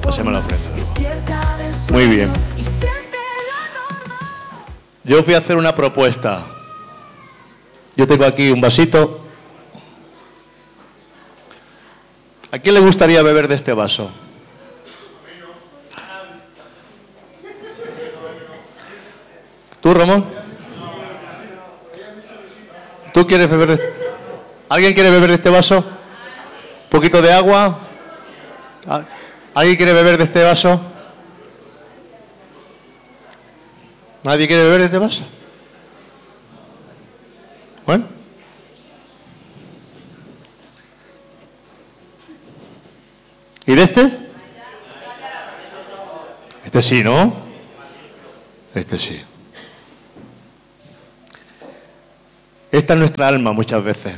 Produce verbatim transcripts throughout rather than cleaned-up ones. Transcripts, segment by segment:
Pasemos la ofrenda. Muy bien. Yo fui a hacer una propuesta. Yo tengo aquí un vasito. ¿A quién le gustaría beber de este vaso? ¿Tú, Ramón? ¿Tú quieres beber de... ¿Alguien quiere beber de este vaso? ¿Un poquito de agua? ¿Alguien quiere beber de este vaso? ¿Nadie quiere beber de este vaso? Bueno. ¿Y de este? Este sí, ¿no? Este sí. Esta es nuestra alma muchas veces.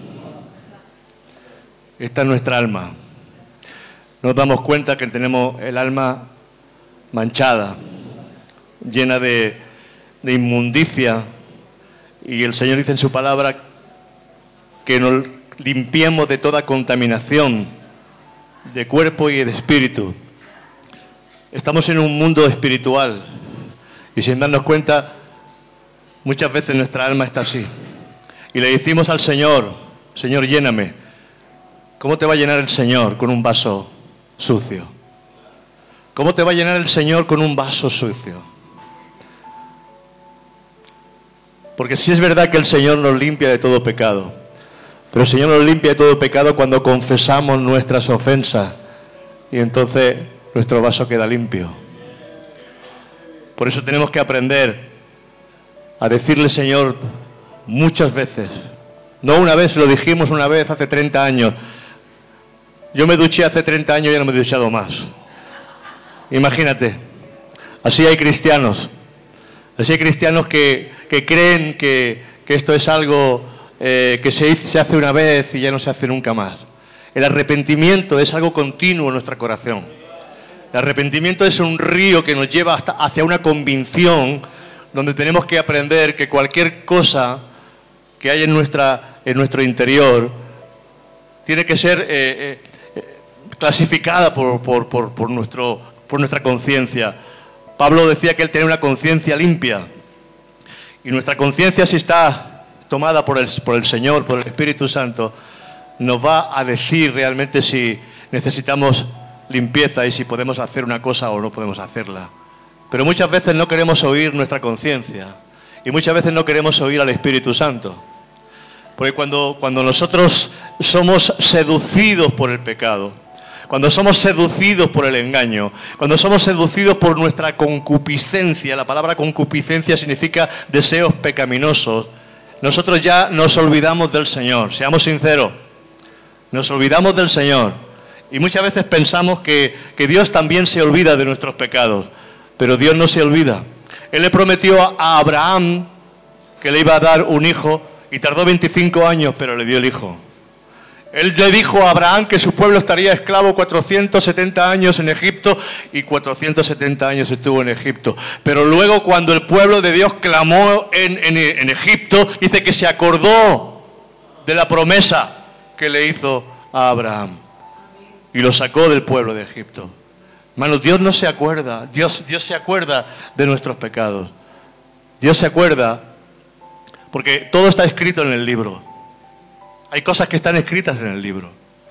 Esta es nuestra alma. Nos damos cuenta que tenemos el alma manchada, llena de, de inmundicia. Y el Señor dice en su palabra que nos limpiemos de toda contaminación de cuerpo y de espíritu. Estamos en un mundo espiritual y sin darnos cuenta, muchas veces nuestra alma está así. Y le decimos al Señor, Señor, lléname. ¿Cómo te va a llenar el Señor con un vaso sucio? ¿Cómo te va a llenar el Señor con un vaso sucio? Porque sí es verdad que el Señor nos limpia de todo pecado, pero el Señor nos limpia de todo pecado cuando confesamos nuestras ofensas y entonces nuestro vaso queda limpio. Por eso tenemos que aprender a decirle, Señor, muchas veces, no una vez, lo dijimos una vez hace treinta años, yo me duché hace treinta años y ya no me he duchado más. Imagínate, así hay cristianos, así hay cristianos que, que creen que, que esto es algo eh, que se, se hace una vez y ya no se hace nunca más. El arrepentimiento es algo continuo en nuestro corazón. El arrepentimiento es un río que nos lleva hasta, hacia una convicción donde tenemos que aprender que cualquier cosa que hay en, nuestra, en nuestro interior tiene que ser eh, eh, clasificada por, por, por, por, nuestro, por nuestra conciencia. Pablo decía que él tenía una conciencia limpia. Y nuestra conciencia, si está tomada por el, por el Señor, por el Espíritu Santo, nos va a decir realmente si necesitamos limpieza y si podemos hacer una cosa o no podemos hacerla. Pero muchas veces no queremos oír nuestra conciencia y muchas veces no queremos oír al Espíritu Santo. Porque cuando, cuando nosotros somos seducidos por el pecado, cuando somos seducidos por el engaño, cuando somos seducidos por nuestra concupiscencia, la palabra concupiscencia significa deseos pecaminosos, nosotros ya nos olvidamos del Señor, seamos sinceros, nos olvidamos del Señor. Y muchas veces pensamos que, que Dios también se olvida de nuestros pecados, pero Dios no se olvida. Él le prometió a Abraham que le iba a dar un hijo y tardó veinticinco años, pero le dio el hijo. Él le dijo a Abraham que su pueblo estaría esclavo cuatrocientos setenta años en Egipto y cuatrocientos setenta años estuvo en Egipto. Pero luego cuando el pueblo de Dios clamó en, en, en Egipto, dice que se acordó de la promesa que le hizo a Abraham y lo sacó del pueblo de Egipto. Hermanos, Dios no se acuerda, Dios, Dios se acuerda de nuestros pecados. Dios se acuerda porque todo está escrito en el libro. Hay cosas que están escritas en el libro.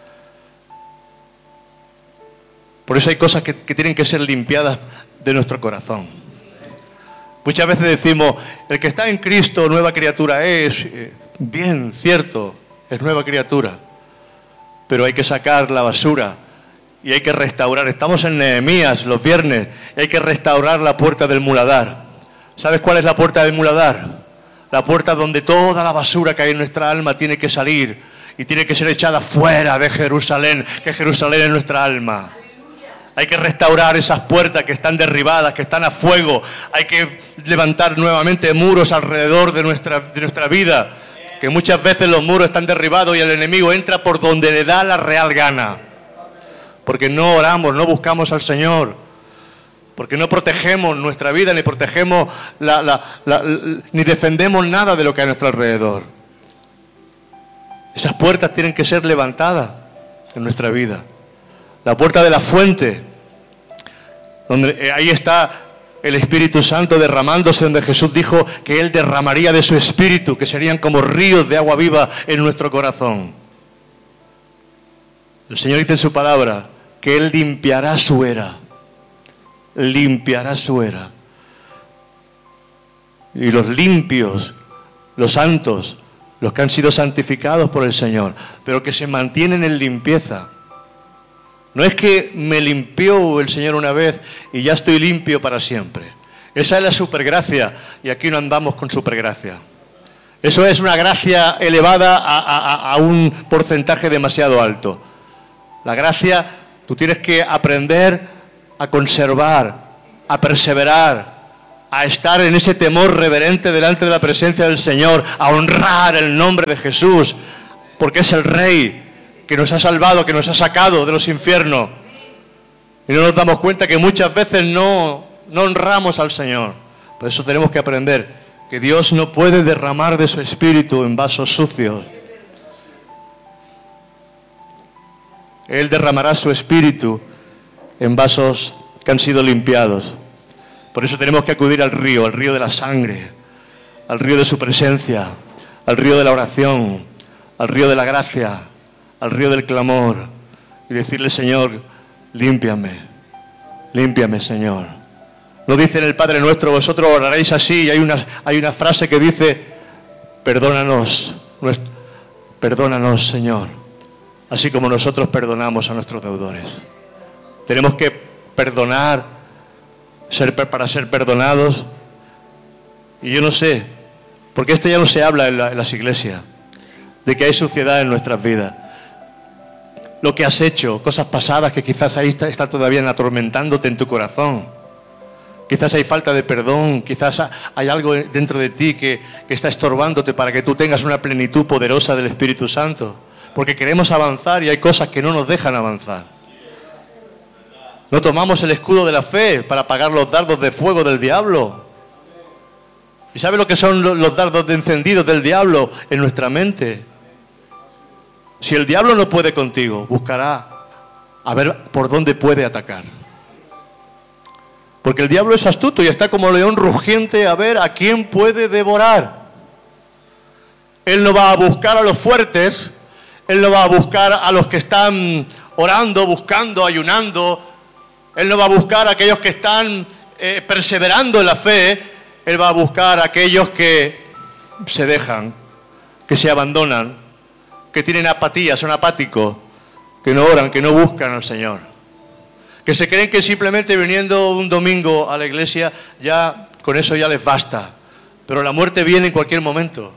Por eso hay cosas que, que tienen que ser limpiadas de nuestro corazón. Muchas veces decimos, el que está en Cristo, nueva criatura es. Bien, cierto, es nueva criatura. Pero hay que sacar la basura y hay que restaurar. Estamos en Nehemías los viernes y hay que restaurar la puerta del muladar. ¿Sabes cuál es la puerta del muladar? La puerta donde toda la basura que hay en nuestra alma tiene que salir y tiene que ser echada fuera de Jerusalén, que Jerusalén es nuestra alma. Hay que restaurar esas puertas que están derribadas, que están a fuego. Hay que levantar nuevamente muros alrededor de nuestra, de nuestra vida, que muchas veces los muros están derribados y el enemigo entra por donde le da la real gana. Porque no oramos, no buscamos al Señor. Porque no protegemos nuestra vida, ni protegemos, la, la, la, la, ni defendemos nada de lo que hay a nuestro alrededor. Esas puertas tienen que ser levantadas en nuestra vida. La puerta de la fuente donde ahí está el Espíritu Santo derramándose, donde Jesús dijo que Él derramaría de su Espíritu, que serían como ríos de agua viva en nuestro corazón. El Señor dice en su palabra que Él limpiará su era, limpiará su era. Y los limpios, los santos, los que han sido santificados por el Señor, pero que se mantienen en limpieza. No es que me limpió el Señor una vez y ya estoy limpio para siempre. Esa es la supergracia y aquí no andamos con supergracia. Eso es una gracia elevada a, a, a un porcentaje demasiado alto. La gracia, tú tienes que aprender a conservar, a perseverar, a estar en ese temor reverente delante de la presencia del Señor, a honrar el nombre de Jesús, porque es el Rey que nos ha salvado, que nos ha sacado de los infiernos. Y no nos damos cuenta que muchas veces no, no honramos al Señor. Por eso tenemos que aprender que Dios no puede derramar de su Espíritu en vasos sucios. Él derramará su Espíritu en vasos que han sido limpiados. Por eso tenemos que acudir al río, al río de la sangre, al río de su presencia, al río de la oración, al río de la gracia, al río del clamor y decirle: Señor, límpiame, límpiame, Señor. No dice en el Padre Nuestro, vosotros oraréis así, y hay una, hay una frase que dice: perdónanos, nuestro, perdónanos, Señor, así como nosotros perdonamos a nuestros deudores. Tenemos que perdonar ser, para ser perdonados. Y yo no sé, porque esto ya no se habla en, la, en las iglesias, de que hay suciedad en nuestras vidas. Lo que has hecho, cosas pasadas que quizás ahí está, está todavía atormentándote en tu corazón. Quizás hay falta de perdón, quizás hay algo dentro de ti que, que está estorbándote para que tú tengas una plenitud poderosa del Espíritu Santo. Porque queremos avanzar y hay cosas que no nos dejan avanzar. No tomamos el escudo de la fe para apagar los dardos de fuego del diablo. ¿Y sabe lo que son los dardos de encendidos del diablo en nuestra mente? Si el diablo no puede contigo, buscará a ver por dónde puede atacar. Porque el diablo es astuto y está como león rugiente a ver a quién puede devorar. Él no va a buscar a los fuertes, él no va a buscar a los que están orando, buscando, ayunando. Él no va a buscar a aquellos que están eh, perseverando en la fe. Él va a buscar a aquellos que se dejan, que se abandonan, que tienen apatía, son apáticos, que no oran, que no buscan al Señor, que se creen que simplemente viniendo un domingo a la iglesia ya con eso ya les basta. Pero la muerte viene en cualquier momento.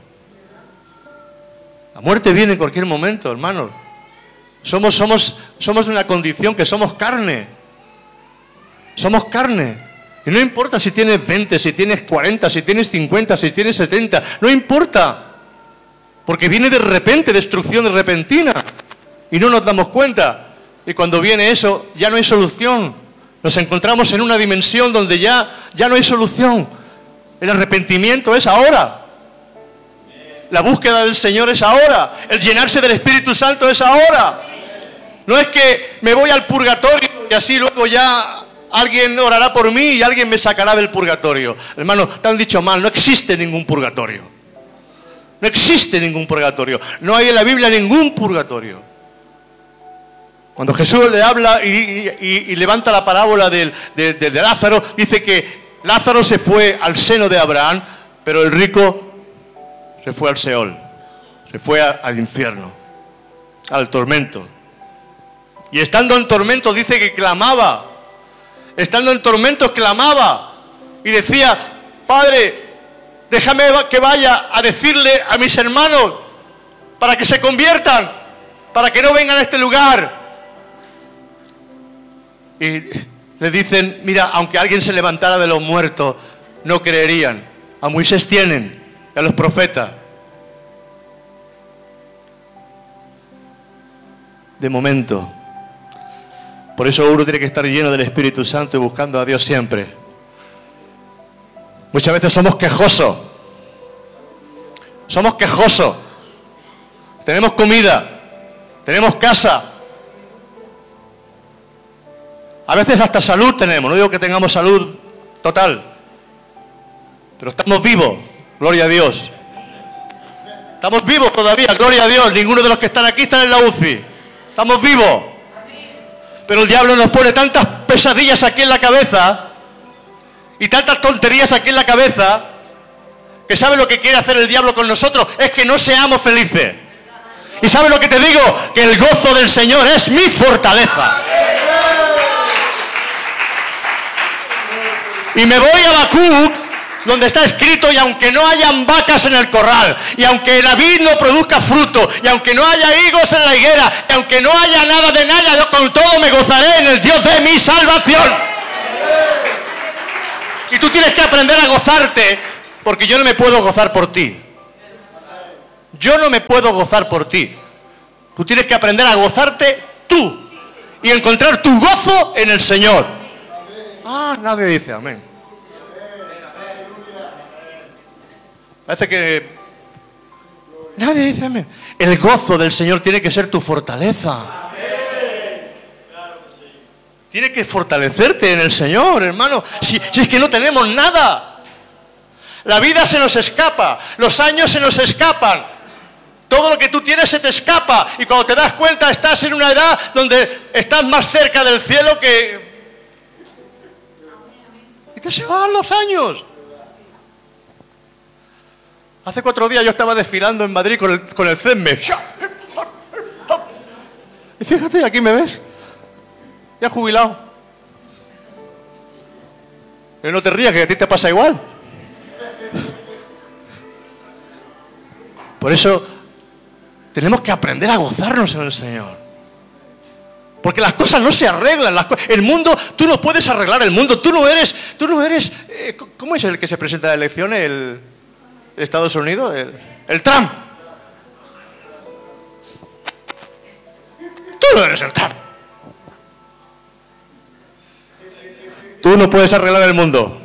La muerte viene en cualquier momento, hermanos. Somos, somos, somos de una condición que somos carne. Somos carne. Y no importa si tienes veinte, si tienes cuarenta, si tienes cincuenta, si tienes setenta, no importa. Porque viene de repente, destrucción repentina. Y no nos damos cuenta. Y cuando viene eso, ya no hay solución. Nos encontramos en una dimensión donde ya, ya no hay solución. El arrepentimiento es ahora. La búsqueda del Señor es ahora. El llenarse del Espíritu Santo es ahora. No es que me voy al purgatorio y así luego ya alguien orará por mí y alguien me sacará del purgatorio. Hermano, te han dicho mal, no existe ningún purgatorio. No existe ningún purgatorio. No hay en la Biblia ningún purgatorio. Cuando Jesús le habla y, y, y levanta la parábola de, de, de Lázaro, dice que Lázaro se fue al seno de Abraham, pero el rico se fue al Seol, se fue a, al infierno, al tormento. Y estando en tormento dice que clamaba, estando en tormento clamaba y decía: Padre, déjame que vaya a decirle a mis hermanos para que se conviertan, para que no vengan a este lugar. Y le dicen: mira, aunque alguien se levantara de los muertos, no creerían. A Moisés tienen, a los profetas. De momento. Por eso uno tiene que estar lleno del Espíritu Santo y buscando a Dios siempre. Muchas veces somos quejosos. Somos quejosos. Tenemos comida, tenemos casa, A veces hasta salud tenemos, no digo que tengamos salud total, pero estamos vivos, gloria a Dios. Estamos vivos todavía, gloria a Dios. Ninguno de los que están aquí están en la U C I. Estamos vivos. Pero el diablo nos pone tantas pesadillas aquí en la cabeza y tantas tonterías aquí en la cabeza, que ¿sabe lo que quiere hacer el diablo con nosotros? Es que no seamos felices. ¿Y sabe lo que te digo? Que el gozo del Señor es mi fortaleza. Y me voy a Habacuc, donde está escrito: y aunque no hayan vacas en el corral, y aunque la vid no produzca fruto, y aunque no haya higos en la higuera, y aunque no haya nada de nada, yo con todo me gozaré en el Dios de mi salvación. Y tú tienes que aprender a gozarte, porque yo no me puedo gozar por ti. Yo no me puedo gozar por ti. Tú tienes que aprender a gozarte tú y encontrar tu gozo en el Señor. Ah, nadie dice amén. Parece que nadie dice amén. El gozo del Señor tiene que ser tu fortaleza. Tiene que fortalecerte en el Señor, hermano. Si, si es que no tenemos nada. La vida se nos escapa, los años se nos escapan. Todo lo que tú tienes se te escapa. Y cuando te das cuenta estás en una edad donde estás más cerca del cielo que... Y te se van los años. Hace cuatro días yo estaba desfilando en Madrid con el, con el CESME. Y fíjate, aquí me ves. Ya jubilado. Pero no te rías, que a ti te pasa igual. Por eso tenemos que aprender a gozarnos en el Señor. Porque las cosas no se arreglan. Las co- el mundo, tú no puedes arreglar el mundo. Tú no eres, tú no eres, eh, ¿cómo es el que se presenta a las elecciones? El, el Estados Unidos, el, el Trump. Tú no eres el Trump. Tú no puedes arreglar el mundo.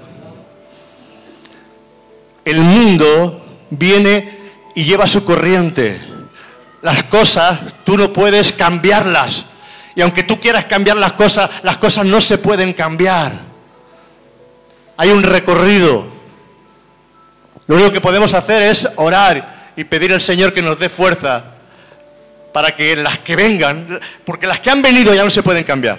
El mundo viene y lleva su corriente. Las cosas, tú no puedes cambiarlas. Y aunque tú quieras cambiar las cosas, las cosas no se pueden cambiar. Hay un recorrido. Lo único que podemos hacer es orar y pedir al Señor que nos dé fuerza para que las que vengan, porque las que han venido ya no se pueden cambiar.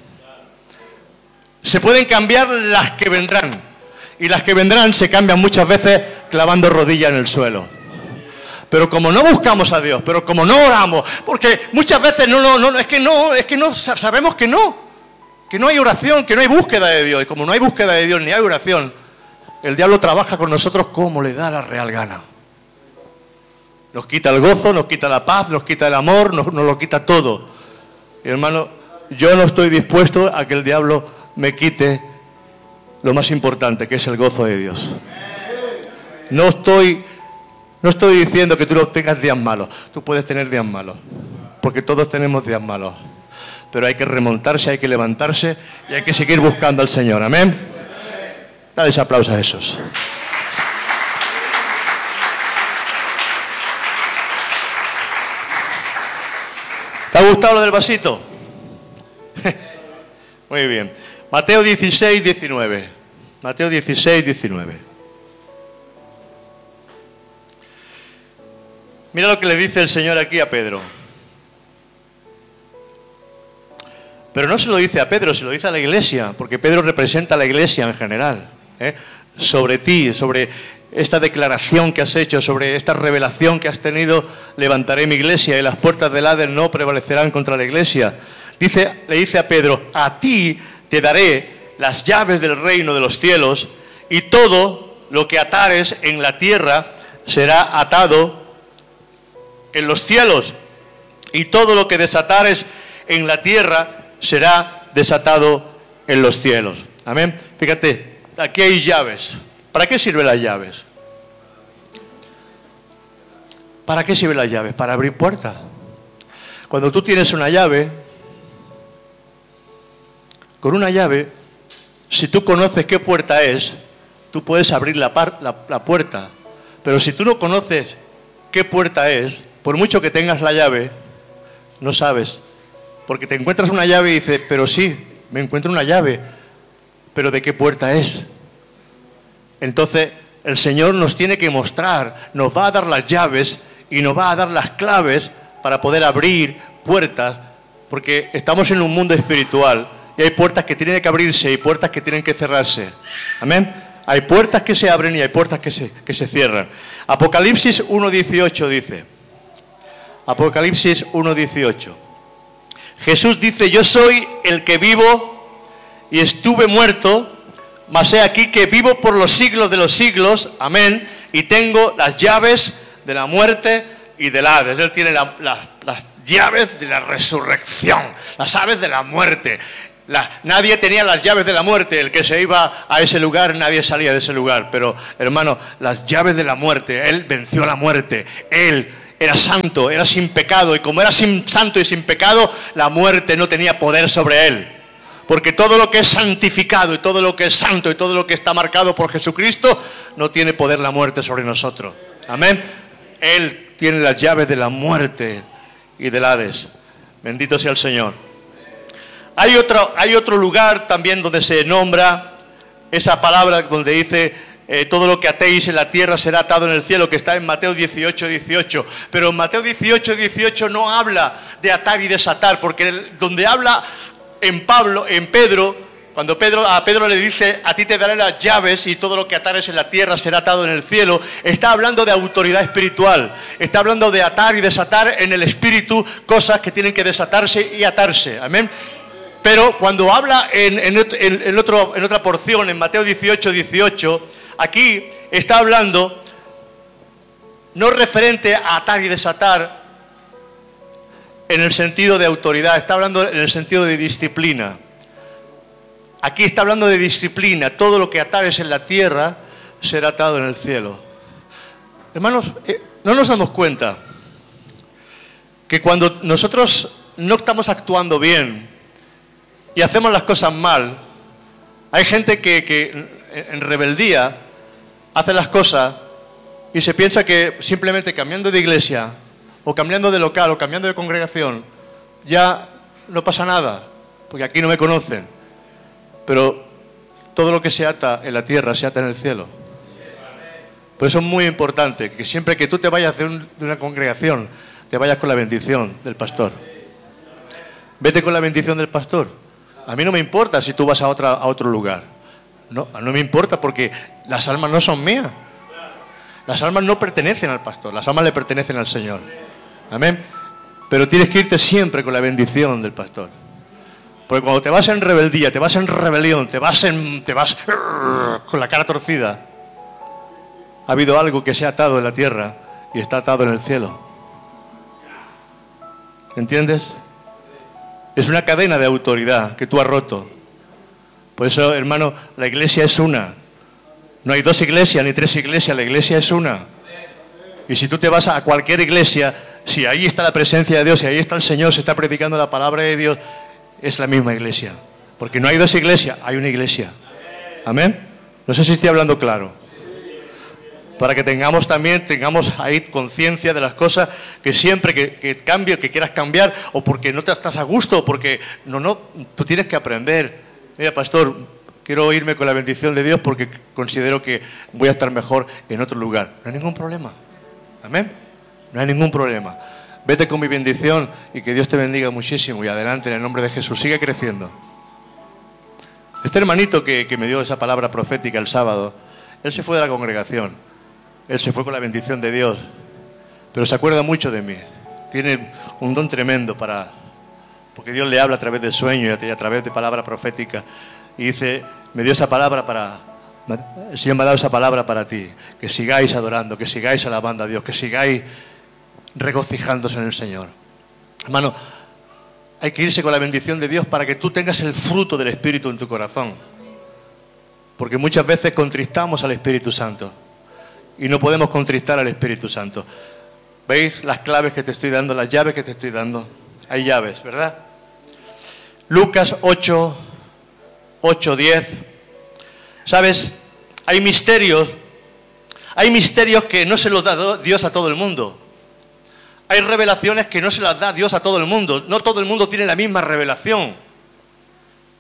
Se pueden cambiar las que vendrán. Y las que vendrán se cambian muchas veces clavando rodillas en el suelo. Pero como no buscamos a Dios, pero como no oramos, porque muchas veces no, no, no, es que no, es que no, sabemos que no, que no hay oración, que no hay búsqueda de Dios. Y como no hay búsqueda de Dios ni hay oración, el diablo trabaja con nosotros como le da la real gana. Nos quita el gozo, nos quita la paz, nos quita el amor, nos, nos lo quita todo. Y hermano, yo no estoy dispuesto a que el diablo me quite lo más importante, que es el gozo de Dios. No estoy... No estoy diciendo que tú no tengas días malos. Tú puedes tener días malos, porque todos tenemos días malos. Pero hay que remontarse, hay que levantarse y hay que seguir buscando al Señor. Amén. Dale ese aplauso a Jesús. ¿Te ha gustado lo del vasito? Muy bien. Mateo dieciséis, diecinueve. Mateo dieciséis, diecinueve. Mira lo que le dice el Señor aquí a Pedro. Pero no se lo dice a Pedro, se lo dice a la iglesia, porque Pedro representa a la iglesia en general. ¿eh? Sobre ti, sobre esta declaración que has hecho, sobre esta revelación que has tenido, levantaré mi iglesia y las puertas del Hades no prevalecerán contra la iglesia. Dice, le dice a Pedro, a ti te daré las llaves del reino de los cielos y todo lo que atares en la tierra será atado en los cielos, y todo lo que desatares en la tierra será desatado en los cielos. Amén. Fíjate, aquí hay llaves. ¿Para qué sirven las llaves? ¿Para qué sirven las llaves? Para abrir puertas. Cuando tú tienes una llave, con una llave, si tú conoces qué puerta es, tú puedes abrir la, par, la, la puerta. Pero si tú no conoces qué puerta es, por mucho que tengas la llave, no sabes. Porque te encuentras una llave y dices, pero sí, me encuentro una llave, pero ¿de qué puerta es? Entonces, el Señor nos tiene que mostrar, nos va a dar las llaves y nos va a dar las claves para poder abrir puertas, porque estamos en un mundo espiritual y hay puertas que tienen que abrirse y puertas que tienen que cerrarse. Amén. Hay puertas que se abren y hay puertas que se, que se cierran. Apocalipsis uno dieciocho dice, Apocalipsis uno dieciocho, Jesús dice, yo soy el que vivo y estuve muerto, mas he aquí que vivo por los siglos de los siglos, amén, y tengo las llaves de la muerte y del Hades. Él tiene la, la, las llaves de la resurrección, las llaves de la muerte. La, nadie tenía las llaves de la muerte, el que se iba a ese lugar, nadie salía de ese lugar, pero hermano, las llaves de la muerte, Él venció la muerte, Él era santo, era sin pecado, y como era sin, santo y sin pecado, la muerte no tenía poder sobre Él. Porque todo lo que es santificado y todo lo que es santo y todo lo que está marcado por Jesucristo, no tiene poder la muerte sobre nosotros. Amén. Él tiene las llaves de la muerte y del Hades. Bendito sea el Señor. Hay otro, hay otro lugar también donde se nombra esa palabra donde dice... Eh, todo lo que atéis en la tierra será atado en el cielo, que está en Mateo dieciocho, dieciocho. Pero en Mateo dieciocho, dieciocho no habla de atar y desatar, porque el, donde habla en Pablo, en Pedro, cuando Pedro, a Pedro le dice, a ti te daré las llaves y todo lo que atares en la tierra será atado en el cielo, está hablando de autoridad espiritual, está hablando de atar y desatar en el espíritu cosas que tienen que desatarse y atarse. Amén. Pero cuando habla en, en, en, en, otro, en otra porción, en Mateo dieciocho, dieciocho, aquí está hablando no referente a atar y desatar en el sentido de autoridad, está hablando en el sentido de disciplina. Aquí está hablando de disciplina. Todo lo que atares en la tierra será atado en el cielo. Hermanos, eh, no nos damos cuenta que cuando nosotros no estamos actuando bien y hacemos las cosas mal, hay gente que, que en rebeldía hace las cosas y se piensa que simplemente cambiando de iglesia o cambiando de local o cambiando de congregación ya no pasa nada, porque aquí no me conocen. Pero todo lo que se ata en la tierra se ata en el cielo. Por eso es muy importante que siempre que tú te vayas de, un, de una congregación, te vayas con la bendición del pastor. Vete con la bendición del pastor. A mí no me importa si tú vas a, otra, a otro lugar. No, no me importa, porque las almas no son mías. Las almas no pertenecen al pastor, las almas le pertenecen al Señor. Amén. Pero tienes que irte siempre con la bendición del pastor. Porque cuando te vas en rebeldía, te vas en rebelión, te vas en, te vas con la cara torcida, ha habido algo que se ha atado en la tierra y está atado en el cielo. ¿Entiendes? Es una cadena de autoridad que tú has roto. Por eso, hermano, la iglesia es una. No hay dos iglesias ni tres iglesias, la iglesia es una. Y si tú te vas a cualquier iglesia, si ahí está la presencia de Dios, si ahí está el Señor, se está predicando la palabra de Dios, es la misma iglesia. Porque no hay dos iglesias, hay una iglesia. Amén. No sé si estoy hablando claro. Para que tengamos también, tengamos ahí conciencia de las cosas, que siempre que, que cambie, que quieras cambiar, o porque no te estás a gusto, o porque no, no, tú tienes que aprender. Mira, pastor, quiero irme con la bendición de Dios porque considero que voy a estar mejor en otro lugar. No hay ningún problema. Amén. No hay ningún problema. Vete con mi bendición y que Dios te bendiga muchísimo. Y adelante en el nombre de Jesús. Sigue creciendo. Este hermanito que, que me dio esa palabra profética el sábado, él se fue de la congregación. Él se fue con la bendición de Dios. Pero se acuerda mucho de mí. Tiene un don tremendo para... Porque Dios le habla a través del sueño y a través de palabra profética. Y dice, me dio esa palabra para... El Señor me ha dado esa palabra para ti. Que sigáis adorando, que sigáis alabando a Dios, que sigáis regocijándose en el Señor. Hermano, hay que irse con la bendición de Dios para que tú tengas el fruto del Espíritu en tu corazón. Porque muchas veces contristamos al Espíritu Santo. Y no podemos contristar al Espíritu Santo. ¿Veis las claves que te estoy dando, las llaves que te estoy dando? Hay llaves, ¿verdad? Lucas ocho, ocho, diez. ¿Sabes? Hay misterios. Hay misterios que no se los da Dios a todo el mundo. Hay revelaciones que no se las da Dios a todo el mundo. No todo el mundo tiene la misma revelación.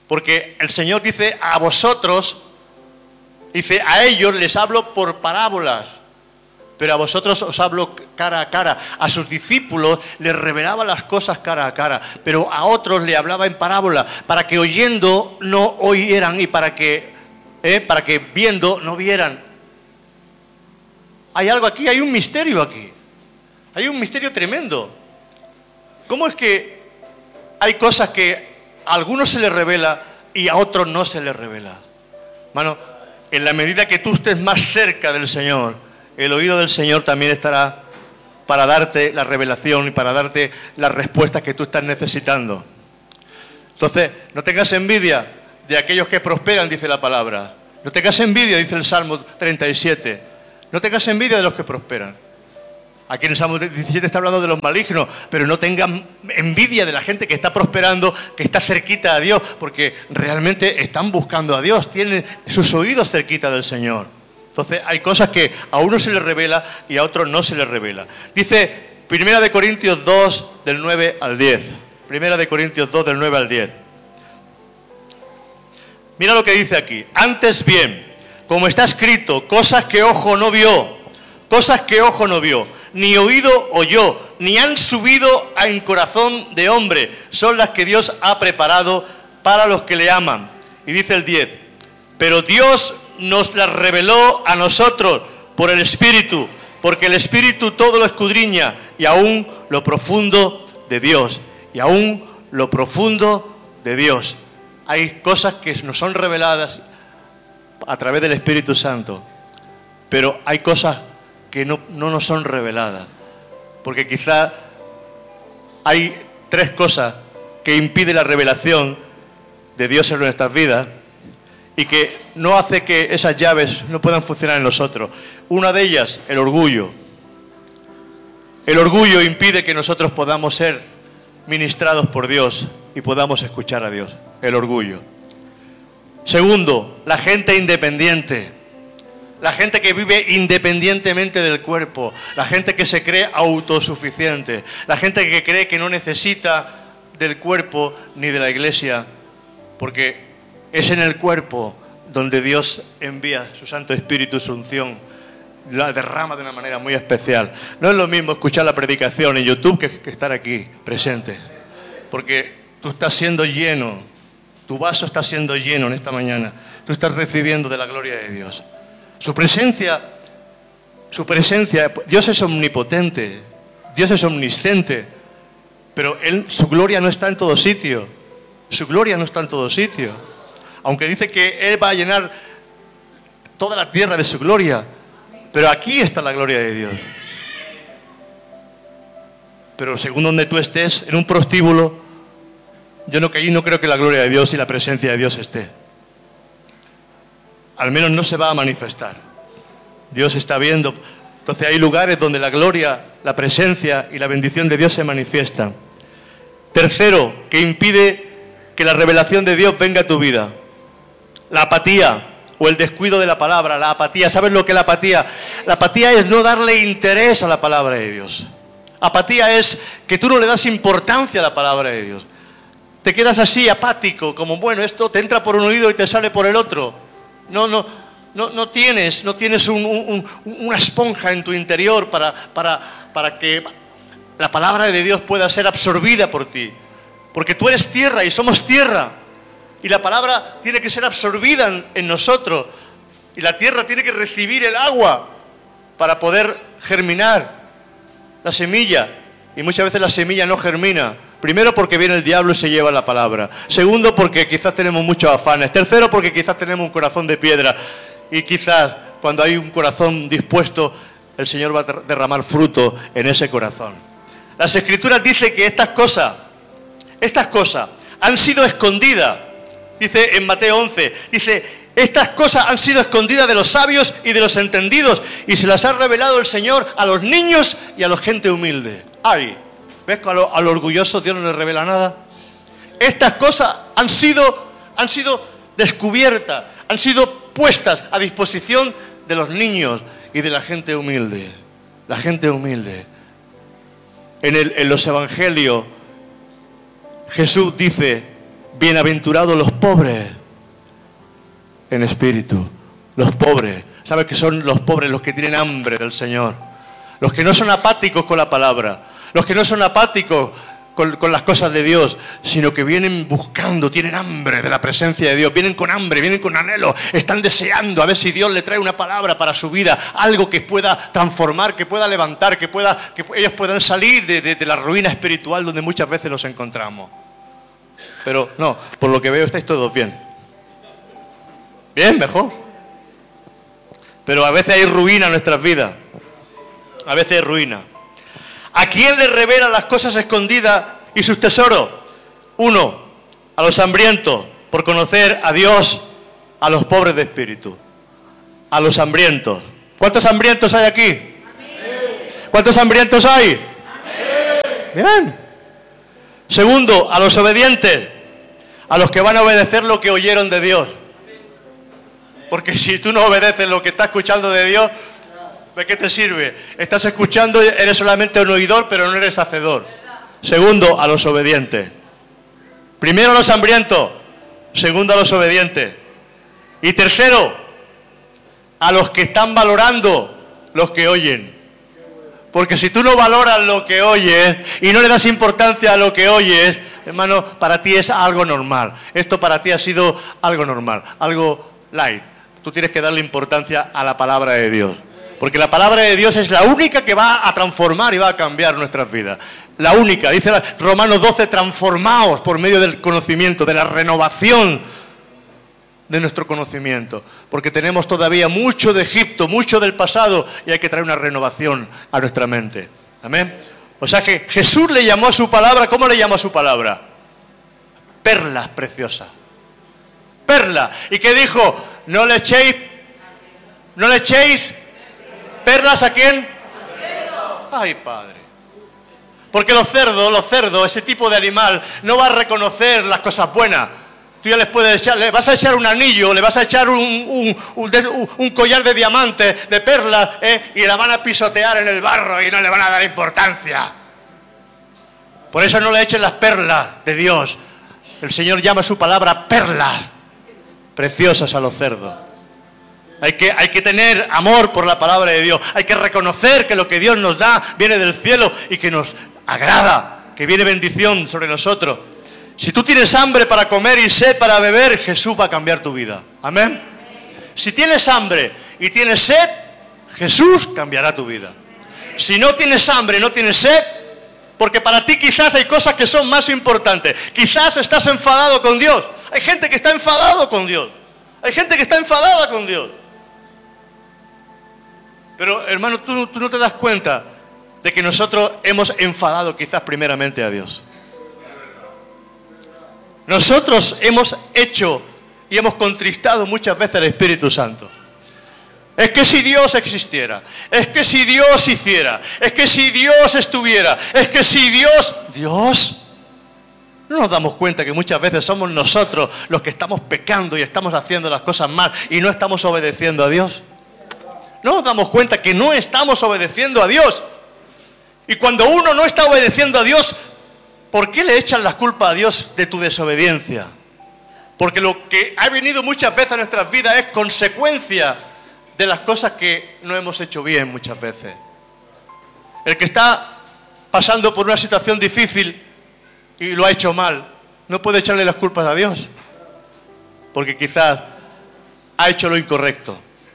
Porque el Señor dice a vosotros, dice a ellos les hablo por parábolas, pero a vosotros os hablo cara a cara. A sus discípulos les revelaba las cosas cara a cara, pero a otros le hablaba en parábola, para que oyendo no oyeran y para que, eh, para que viendo no vieran. Hay algo aquí, hay un misterio aquí. Hay un misterio tremendo. ¿Cómo es que hay cosas que a algunos se les revela y a otros no se les revela? Hermano, en la medida que tú estés más cerca del Señor, el oído del Señor también estará para darte la revelación y para darte las respuestas que tú estás necesitando. Entonces, no tengas envidia de aquellos que prosperan, dice la palabra. No tengas envidia, dice el Salmo treinta y siete. No tengas envidia de los que prosperan. Aquí en el Salmo diecisiete está hablando de los malignos, pero no tengan envidia de la gente que está prosperando, que está cerquita a Dios, porque realmente están buscando a Dios, tienen sus oídos cerquita del Señor. Entonces hay cosas que a uno se les revela y a otros no se les revela. Dice Primera de Corintios dos, del nueve al diez. Primera de Corintios dos, del nueve al diez. Mira lo que dice aquí. Antes bien, como está escrito, cosas que ojo no vio, cosas que ojo no vio, ni oído oyó, ni han subido en corazón de hombre, son las que Dios ha preparado para los que le aman. Y dice el diez, pero Dios nos las reveló a nosotros por el Espíritu, porque el Espíritu todo lo escudriña, y aún lo profundo de Dios, y aún lo profundo de Dios. Hay cosas que nos son reveladas a través del Espíritu Santo, pero hay cosas que no, no nos son reveladas, porque quizá hay tres cosas que impiden la revelación de Dios en nuestras vidas y que no hace que esas llaves no puedan funcionar en nosotros. Una de ellas, el orgullo. El orgullo impide que nosotros podamos ser ministrados por Dios y podamos escuchar a Dios. El orgullo. Segundo, la gente independiente. La gente que vive independientemente del cuerpo. La gente que se cree autosuficiente. La gente que cree que no necesita del cuerpo ni de la iglesia, porque es en el cuerpo donde Dios envía su Santo Espíritu, su unción, la derrama de una manera muy especial. No es lo mismo escuchar la predicación en YouTube que, que estar aquí presente, porque tú estás siendo lleno, tu vaso está siendo lleno en esta mañana, tú estás recibiendo de la gloria de Dios. Su presencia, su presencia, Dios es omnipotente, Dios es omnisciente, pero él, su gloria no está en todo sitio, su gloria no está en todo sitio. Aunque dice que Él va a llenar toda la tierra de su gloria, pero aquí está la gloria de Dios. Pero según donde tú estés, en un prostíbulo, yo no, no creo que la gloria de Dios y la presencia de Dios esté. Al menos no se va a manifestar. Dios está viendo. Entonces hay lugares donde la gloria, la presencia y la bendición de Dios se manifiestan. Tercero, que impide que la revelación de Dios venga a tu vida. La apatía o el descuido de la palabra, la apatía. ¿Sabes lo que es la apatía? La apatía es no darle interés a la palabra de Dios. Apatía es que tú no le das importancia a la palabra de Dios. Te quedas así, apático, como bueno, esto te entra por un oído y te sale por el otro. No, no, no, no tienes, no tienes un, un, una esponja en tu interior para, para, para que la palabra de Dios pueda ser absorbida por ti. Porque tú eres tierra y somos tierra. Y la palabra tiene que ser absorbida en, en nosotros. Y la tierra tiene que recibir el agua para poder germinar la semilla. Y muchas veces la semilla no germina. Primero porque viene el diablo y se lleva la palabra. Segundo porque quizás tenemos muchos afanes. Tercero porque quizás tenemos un corazón de piedra. Y quizás cuando hay un corazón dispuesto, el Señor va a derramar fruto en ese corazón. Las Escrituras dicen que estas cosas, estas cosas han sido escondidas. Dice en Mateo once, dice, estas cosas han sido escondidas de los sabios y de los entendidos y se las ha revelado el Señor a los niños y a la gente humilde. Ay, ¿ves que a lo, a lo orgulloso Dios no le revela nada? Estas cosas han sido, han sido descubiertas, han sido puestas a disposición de los niños y de la gente humilde. La gente humilde. En, el, en los evangelios, Jesús dice, bienaventurados los pobres en espíritu, los pobres. ¿Sabes qué son los pobres? Los que tienen hambre del Señor, los que no son apáticos con la palabra, los que no son apáticos con, con las cosas de Dios, sino que vienen buscando, tienen hambre de la presencia de Dios, vienen con hambre, vienen con anhelo, están deseando a ver si Dios le trae una palabra para su vida, algo que pueda transformar, que pueda levantar, que, pueda, que ellos puedan salir de, de, de la ruina espiritual donde muchas veces nos encontramos. Pero no, por lo que veo estáis todos bien. Bien, mejor. Pero a veces hay ruina en nuestras vidas. A veces hay ruina. ¿A quién le revela las cosas escondidas y sus tesoros? Uno, a los hambrientos, por conocer a Dios, a los pobres de espíritu. A los hambrientos. ¿Cuántos hambrientos hay aquí? Amén. ¿Cuántos hambrientos hay? Amén. Bien. Segundo, a los obedientes, a los que van a obedecer lo que oyeron de Dios. Porque si tú no obedeces lo que estás escuchando de Dios, ¿de qué te sirve? Estás escuchando, eres solamente un oidor, pero no eres hacedor. Segundo, a los obedientes. Primero a los hambrientos, segundo a los obedientes. Y tercero, a los que están valorando los que oyen. Porque si tú no valoras lo que oyes y no le das importancia a lo que oyes, hermano, para ti es algo normal. Esto para ti ha sido algo normal, algo light. Tú tienes que darle importancia a la palabra de Dios. Porque la palabra de Dios es la única que va a transformar y va a cambiar nuestras vidas. La única, dice Romanos doce, transformaos por medio del conocimiento, de la renovación de nuestro conocimiento. Porque tenemos todavía mucho de Egipto, mucho del pasado, y hay que traer una renovación a nuestra mente. Amén. O sea que Jesús le llamó a su palabra, ¿cómo le llamó a su palabra? Perlas preciosas. Perlas. ¿Y qué dijo? No le echéis, no le echéis perlas ¿a quién? Ay, Padre. Porque los cerdos, los cerdos, ese tipo de animal, no va a reconocer las cosas buenas. Tú ya les puedes echar, le vas a echar un anillo, le vas a echar un, un, un, un collar de diamantes, de perlas, ¿eh? Y la van a pisotear en el barro y no le van a dar importancia. Por eso no le echen las perlas de Dios. El Señor llama su palabra perlas preciosas a los cerdos. Hay que, hay que tener amor por la palabra de Dios. Hay que reconocer que lo que Dios nos da viene del cielo y que nos agrada, que viene bendición sobre nosotros. Si tú tienes hambre para comer y sed para beber, Jesús va a cambiar tu vida. Amén. Si tienes hambre y tienes sed, Jesús cambiará tu vida. Si no tienes hambre, no tienes sed, porque para ti quizás hay cosas que son más importantes. Quizás estás enfadado con Dios. Hay gente que está enfadado con Dios. Hay gente que está enfadada con Dios. Pero, hermano, tú, tú no te das cuenta de que nosotros hemos enfadado quizás primeramente a Dios. Nosotros hemos hecho y hemos contristado muchas veces al Espíritu Santo. Es que si Dios existiera, es que si Dios hiciera, es que si Dios estuviera, es que si Dios... ¿Dios? No nos damos cuenta que muchas veces somos nosotros los que estamos pecando y estamos haciendo las cosas mal y no estamos obedeciendo a Dios. No nos damos cuenta que no estamos obedeciendo a Dios. Y cuando uno no está obedeciendo a Dios, ¿por qué le echan la culpa a Dios de tu desobediencia? Porque lo que ha venido muchas veces a nuestras vidas es consecuencia de las cosas que no hemos hecho bien muchas veces. El que está pasando por una situación difícil y lo ha hecho mal, no puede echarle las culpas a Dios, porque quizás ha hecho lo incorrecto.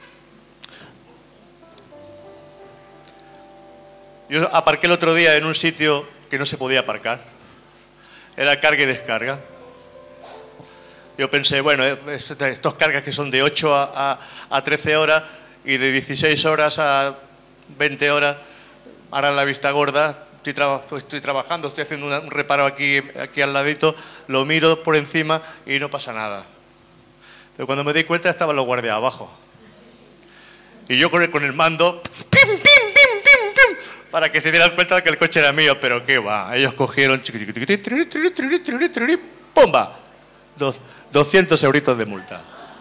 Yo aparqué el otro día en un sitio que no se podía aparcar. Era carga y descarga. Yo pensé, bueno, estos cargas que son de ocho a, a, a trece horas y de dieciséis horas a veinte horas, harán la vista gorda. Estoy, tra estoy trabajando, estoy haciendo un reparo aquí, aquí al ladito, lo miro por encima y no pasa nada. Pero cuando me di cuenta estaban los guardias abajo. Y yo con el, con el mando, pim, pim, pim, pim, pim, para que se dieran cuenta de que el coche era mío, pero qué va. Ellos cogieron, ¡pumba! Dos, doscientos euritos de multa.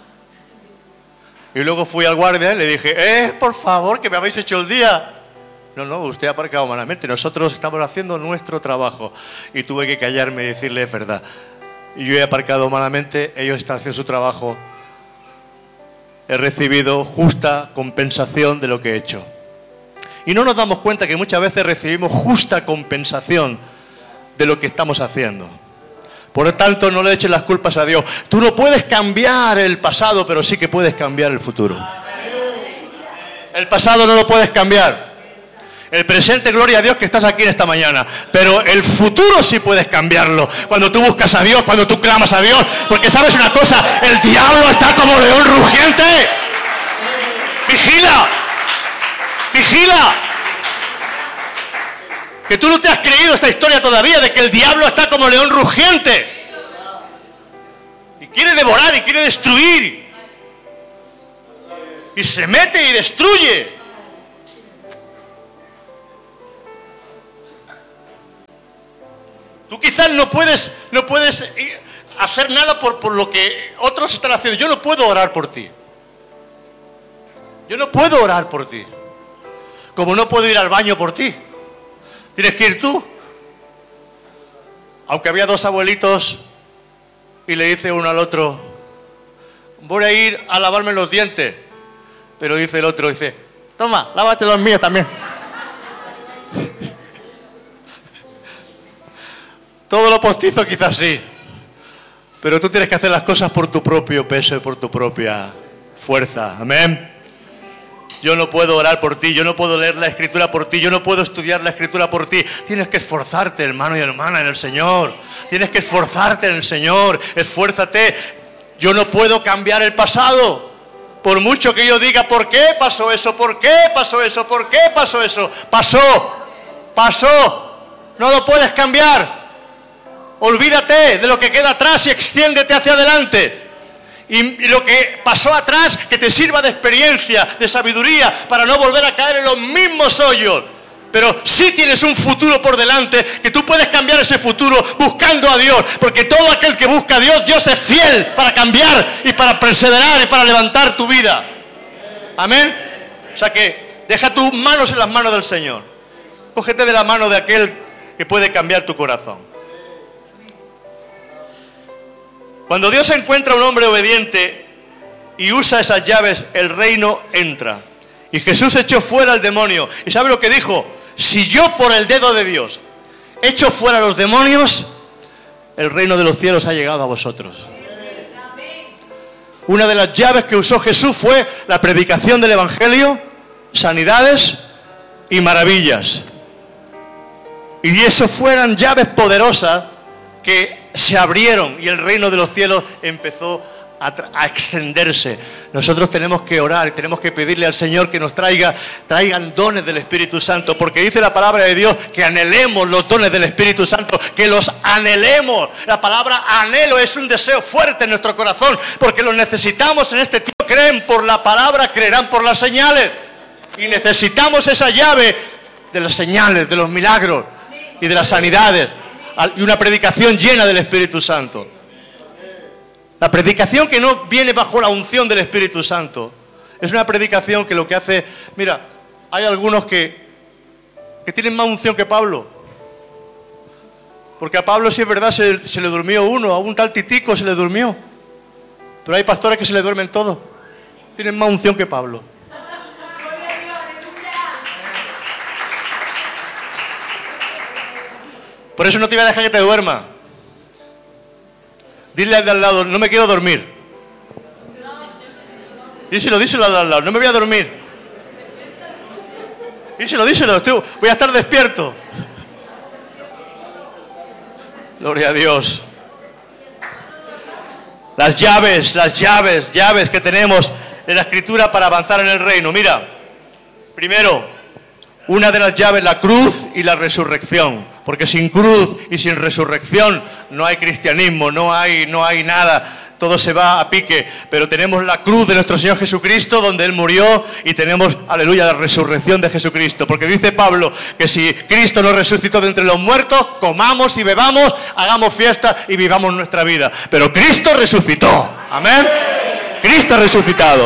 Y luego fui al guardia y le dije, eh, por favor, que me habéis hecho el día. No, no, usted ha aparcado malamente. Nosotros estamos haciendo nuestro trabajo. Y tuve que callarme y decirle, es verdad. y yo he aparcado malamente, ellos están haciendo su trabajo. He recibido justa compensación de lo que he hecho. Y no nos damos cuenta que muchas veces recibimos justa compensación de lo que estamos haciendo. Por lo tanto, no le eches las culpas a Dios. Tú no puedes cambiar el pasado, pero sí que puedes cambiar el futuro. El pasado no lo puedes cambiar. El presente, gloria a Dios que estás aquí en esta mañana. Pero el futuro sí puedes cambiarlo. Cuando tú buscas a Dios, cuando tú clamas a Dios. Porque sabes una cosa, el diablo está como león rugiente. Vigila. Vigila. Que tú no te has creído esta historia todavía de que el diablo está como león rugiente. Y quiere devorar y quiere destruir. Y se mete y destruye. Tú quizás no puedes, no puedes hacer nada por, por lo que otros están haciendo. Yo no puedo orar por ti. Yo no puedo orar por ti. Como no puedo ir al baño por ti. Tienes que ir tú. Aunque había dos abuelitos y le dice uno al otro, voy a ir a lavarme los dientes. Pero dice el otro, dice, toma, lávate los míos también. Todo lo postizo quizás sí, pero tú tienes que hacer las cosas por tu propio peso y por tu propia fuerza. Amén. Yo no puedo orar por ti, yo no puedo leer la Escritura por ti, yo no puedo estudiar la Escritura por ti. Tienes que esforzarte, hermano y hermana, en el Señor. Tienes que esforzarte en el Señor, esfuérzate. Yo no puedo cambiar el pasado. Por mucho que yo diga, ¿por qué pasó eso? ¿Por qué pasó eso? ¿Por qué pasó eso? Pasó, pasó. No lo puedes cambiar. Olvídate de lo que queda atrás y extiéndete hacia adelante. Y, y lo que pasó atrás, que te sirva de experiencia, de sabiduría, para no volver a caer en los mismos hoyos. Pero sí tienes un futuro por delante, que tú puedes cambiar ese futuro buscando a Dios. Porque todo aquel que busca a Dios, Dios es fiel para cambiar y para perseverar y para levantar tu vida. Amén. O sea que deja tus manos en las manos del Señor. Cógete de la mano de aquel que puede cambiar tu corazón. Cuando Dios encuentra a un hombre obediente y usa esas llaves, el reino entra. Y Jesús echó fuera al demonio. ¿Y sabe lo que dijo? Si yo por el dedo de Dios echo fuera a los demonios, el reino de los cielos ha llegado a vosotros. Una de las llaves que usó Jesús fue la predicación del Evangelio, sanidades y maravillas. Y eso fueran llaves poderosas que se abrieron y el reino de los cielos empezó a, a extenderse. Nosotros tenemos que orar y tenemos que pedirle al Señor que nos traiga, traigan dones del Espíritu Santo, porque dice la palabra de Dios que anhelemos los dones del Espíritu Santo, que los anhelemos. La palabra anhelo es un deseo fuerte en nuestro corazón, porque los necesitamos en este tiempo. Creen por la palabra, creerán por las señales. Y necesitamos esa llave de las señales, de los milagros y de las sanidades. Y una predicación llena del Espíritu Santo. La predicación que no viene bajo la unción del Espíritu Santo es una predicación que lo que hace... Mira, hay algunos que, que tienen más unción que Pablo. Porque a Pablo, si es verdad, se, se le durmió uno, a un tal Titico se le durmió. Pero hay pastores que se le duermen todos. Tienen más unción que Pablo. Por eso no te voy a dejar que te duerma. Dile al de al lado, no me quiero dormir. Díselo, díselo al de al lado, no me voy a dormir. Díselo, díselo, estoy, voy a estar despierto. Gloria a Dios. Las llaves, las llaves, llaves que tenemos en la Escritura para avanzar en el reino. Mira, primero, una de las llaves, la cruz y la resurrección. Porque sin cruz y sin resurrección no hay cristianismo, no hay, no hay nada. Todo se va a pique. Pero tenemos la cruz de nuestro Señor Jesucristo, donde Él murió, y tenemos, aleluya, la resurrección de Jesucristo. Porque dice Pablo que si Cristo nos resucitó de entre los muertos, comamos y bebamos, hagamos fiesta y vivamos nuestra vida. Pero Cristo resucitó. Amén. Cristo ha resucitado.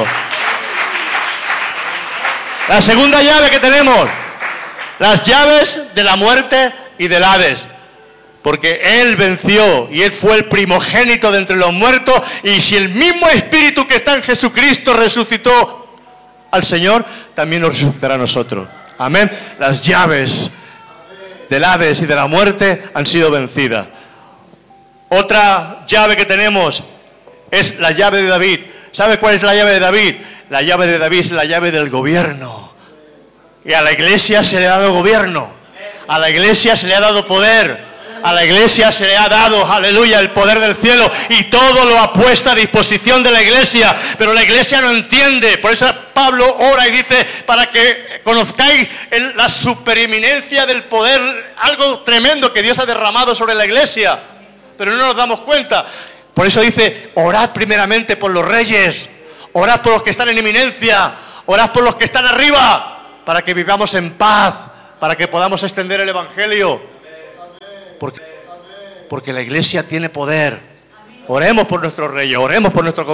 La segunda llave que tenemos, las llaves de la muerte y del Hades. Porque Él venció y Él fue el primogénito de entre los muertos. Y si el mismo Espíritu que está en Jesucristo resucitó al Señor, también nos resucitará a nosotros. Amén. Las llaves del Hades y de la muerte han sido vencidas. Otra llave que tenemos es la llave de David. ¿Sabe cuál es la llave de David? La llave de David es la llave del gobierno. Y a la iglesia se le ha dado gobierno. A la iglesia se le ha dado poder. A la iglesia se le ha dado, aleluya, el poder del cielo. Y todo lo ha puesto a disposición de la iglesia. Pero la iglesia no entiende. Por eso Pablo ora y dice, para que conozcáis el, la supereminencia del poder, algo tremendo que Dios ha derramado sobre la iglesia. Pero no nos damos cuenta. Por eso dice, orad primeramente por los reyes. Orad por los que están en eminencia. Orad por los que están arriba. Para que vivamos en paz. Para que podamos extender el evangelio. Porque, porque la iglesia tiene poder. Oremos por nuestros reyes, oremos por nuestros gobernantes.